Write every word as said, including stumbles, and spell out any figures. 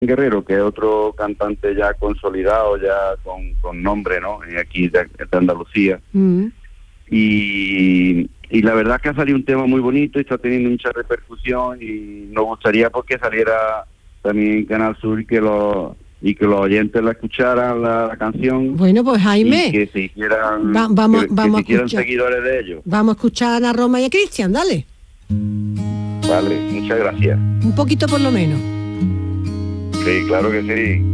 Guerrero, que es otro cantante ya consolidado, ya con, con nombre, ¿no? Y aquí de, de Andalucía. Mm. Y, y la verdad que ha salido un tema muy bonito y está teniendo mucha repercusión y nos gustaría porque saliera también en Canal Sur y que los y que los oyentes la escucharan la, la canción. Bueno, pues Jaime, y que se hicieran, va- vamos, que, que vamos se a hicieran escuchar, seguidores de ellos. vamos a escuchar a Ana Roma y a Cristian, dale, Vale, muchas gracias. un poquito por lo menos. Sí, claro que sí.